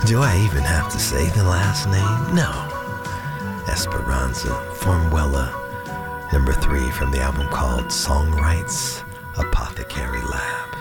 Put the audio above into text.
Do I even have to say the last name? No. Esperanza Formuela, number 3 from the album called Songwrites Apothecary Lab.